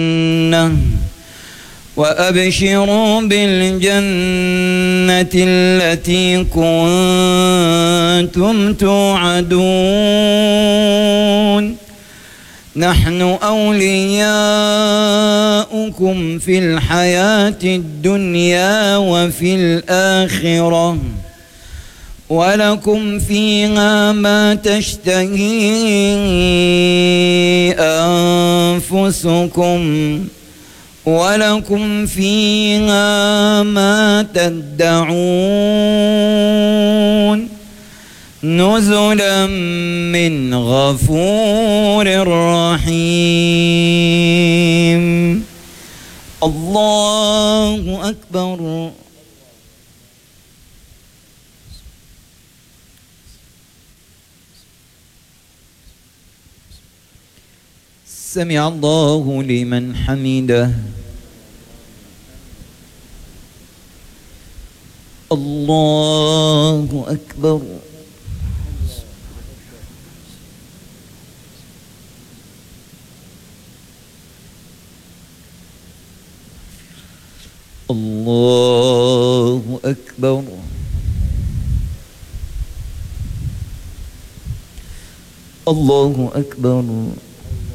وأبشروا بالجنة التي كنتم توعدون نحن أولياؤكم في الحياة الدنيا وفي الآخرة ولكم فيها ما تشتهي أنفسكم ولكم فيها ما تدعون نزلا من غفور رحيم. الله أكبر. سمع الله لمن حمده. الله أكبر. الله أكبر. الله أكبر.